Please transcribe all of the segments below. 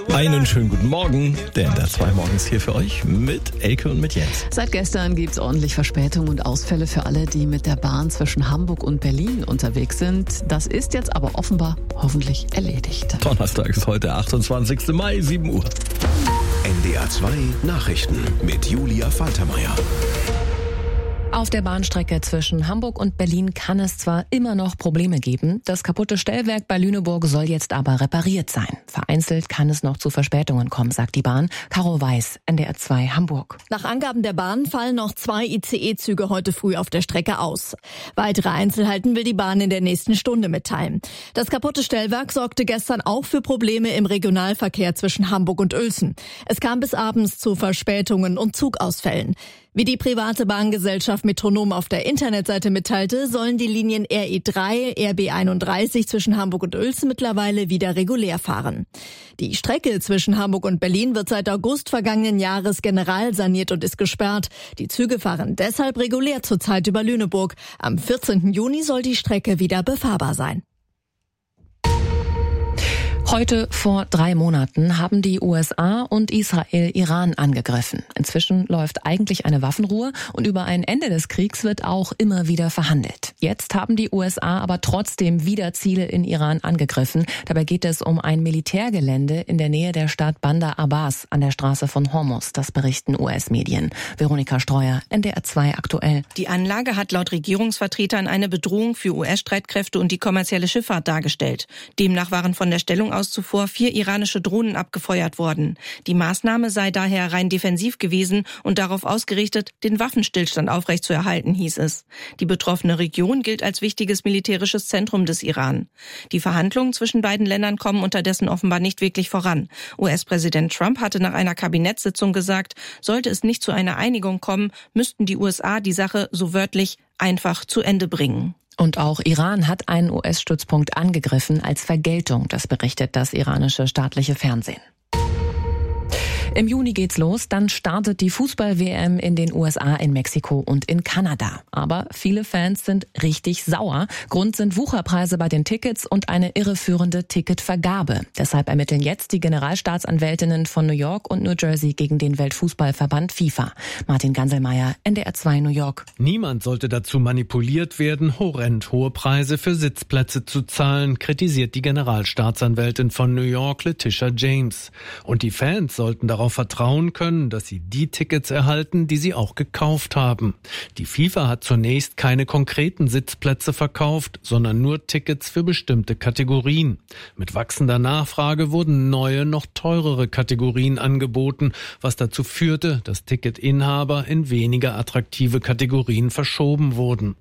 Einen schönen guten Morgen, der NDR 2 morgens hier für euch mit Elke und mit Jens. Seit gestern gibt's ordentlich Verspätungen und Ausfälle für alle, die mit der Bahn zwischen Hamburg und Berlin unterwegs sind. Das ist jetzt aber offenbar hoffentlich erledigt. Donnerstag ist heute der 28. Mai, 7 Uhr. NDR 2 Nachrichten mit Julia Faltermeier. Auf der Bahnstrecke zwischen Hamburg und Berlin kann es zwar immer noch Probleme geben, das kaputte Stellwerk bei Lüneburg soll jetzt aber repariert sein. Vereinzelt kann es noch zu Verspätungen kommen, sagt die Bahn. Caro Weiß, NDR 2 Hamburg. Nach Angaben der Bahn fallen noch 2 ICE-Züge heute früh auf der Strecke aus. Weitere Einzelheiten will die Bahn in der nächsten Stunde mitteilen. Das kaputte Stellwerk sorgte gestern auch für Probleme im Regionalverkehr zwischen Hamburg und Uelzen. Es kam bis abends zu Verspätungen und Zugausfällen. Wie die private Bahngesellschaft Metronom auf der Internetseite mitteilte, sollen die Linien RE3, RB31 zwischen Hamburg und Uelzen mittlerweile wieder regulär fahren. Die Strecke zwischen Hamburg und Berlin wird seit August vergangenen Jahres generalsaniert und ist gesperrt. Die Züge fahren deshalb regulär zurzeit über Lüneburg. Am 14. Juni soll die Strecke wieder befahrbar sein. Heute vor 3 Monaten haben die USA und Israel Iran angegriffen. Inzwischen läuft eigentlich eine Waffenruhe und über ein Ende des Kriegs wird auch immer wieder verhandelt. Jetzt haben die USA aber trotzdem wieder Ziele in Iran angegriffen. Dabei geht es um ein Militärgelände in der Nähe der Stadt Bandar Abbas an der Straße von Hormuz. Das berichten US-Medien. Veronika Streuer, NDR 2 aktuell. Die Anlage hat laut Regierungsvertretern eine Bedrohung für US-Streitkräfte und die kommerzielle Schifffahrt dargestellt. Demnach waren von der Stellung aus zuvor 4 iranische Drohnen abgefeuert worden. Die Maßnahme sei daher rein defensiv gewesen und darauf ausgerichtet, den Waffenstillstand aufrechtzuerhalten, hieß es. Die betroffene Region gilt als wichtiges militärisches Zentrum des Iran. Die Verhandlungen zwischen beiden Ländern kommen unterdessen offenbar nicht wirklich voran. US-Präsident Trump hatte nach einer Kabinettssitzung gesagt, sollte es nicht zu einer Einigung kommen, müssten die USA die Sache so wörtlich einfach zu Ende bringen. Und auch Iran hat einen US-Stützpunkt angegriffen als Vergeltung, das berichtet das iranische staatliche Fernsehen. Im Juni geht's los, dann startet die Fußball-WM in den USA, in Mexiko und in Kanada. Aber viele Fans sind richtig sauer. Grund sind Wucherpreise bei den Tickets und eine irreführende Ticketvergabe. Deshalb ermitteln jetzt die Generalstaatsanwältinnen von New York und New Jersey gegen den Weltfußballverband FIFA. Martin Ganselmeier, NDR 2 New York. Niemand sollte dazu manipuliert werden, horrend hohe Preise für Sitzplätze zu zahlen, kritisiert die Generalstaatsanwältin von New York, Letitia James. Und die Fans sollten darauf vertrauen können, dass sie die Tickets erhalten, die sie auch gekauft haben. Die FIFA hat zunächst keine konkreten Sitzplätze verkauft, sondern nur Tickets für bestimmte Kategorien. Mit wachsender Nachfrage wurden neue, noch teurere Kategorien angeboten, was dazu führte, dass Ticketinhaber in weniger attraktive Kategorien verschoben wurden.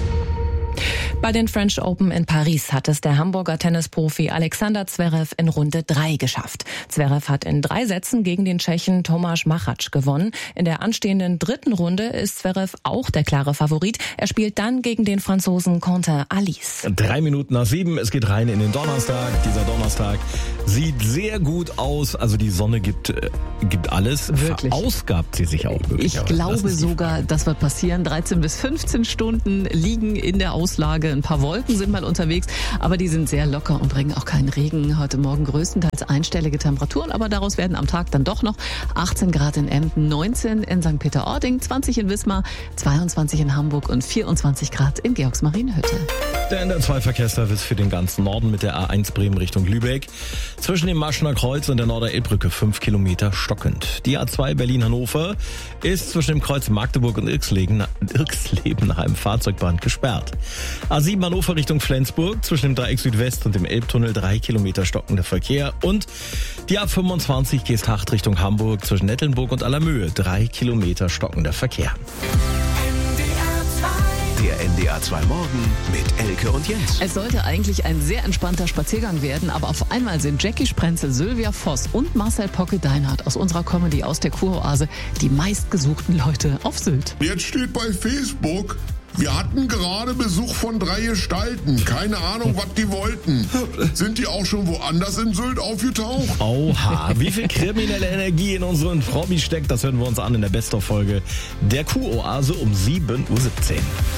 Bei den French Open in Paris hat es der Hamburger Tennisprofi Alexander Zverev in Runde 3 geschafft. Zverev hat in 3 Sätzen gegen den Tschechen Tomáš Machač gewonnen. In der anstehenden 3. Runde ist Zverev auch der klare Favorit. Er spielt dann gegen den Franzosen Quentin Alice. 3 Minuten nach 7, es geht rein in den Donnerstag. Dieser Donnerstag sieht sehr gut aus. Also die Sonne gibt alles. Wirklich? Verausgabt sie sich auch wirklich. Ich glaube sogar, das wird passieren. 13 bis 15 Stunden liegen in der Auslage. Ein paar Wolken sind mal unterwegs, aber die sind sehr locker und bringen auch keinen Regen. Heute Morgen größtenteils einstellige Temperaturen, aber daraus werden am Tag dann doch noch 18 Grad in Emden, 19 in St. Peter-Ording, 20 in Wismar, 22 in Hamburg und 24 Grad in Georgsmarienhütte. Der NDR 2 Verkehrsservice für den ganzen Norden mit der A1 Bremen Richtung Lübeck. Zwischen dem Maschener Kreuz und der Norder-Elbbrücke 5 Kilometer stockend. Die A2 Berlin-Hannover ist zwischen dem Kreuz Magdeburg und Irxleben nach einem Fahrzeugbrand gesperrt. A7 Hannover Richtung Flensburg, zwischen dem Dreieck Südwest und dem Elbtunnel 3 Kilometer stockender Verkehr. Und die A25 Geesthacht Richtung Hamburg, zwischen Nettelnburg und Allermöhe 3 Kilometer stockender Verkehr. Der NDR 2 Morgen mit Elke und Jens. Es sollte eigentlich ein sehr entspannter Spaziergang werden, aber auf einmal sind Jackie Sprenzel, Sylvia Voss und Marcel Pocke-Deinhardt aus unserer Comedy aus der Kuroase die meistgesuchten Leute auf Sylt. Jetzt steht bei Facebook: Wir hatten gerade Besuch von 3 Gestalten. Keine Ahnung, was die wollten. Sind die auch schon woanders in Sylt aufgetaucht? Oha, wie viel kriminelle Energie in unseren Promis steckt, das hören wir uns an in der Best-of-Folge der Kuroase um 7:17 Uhr.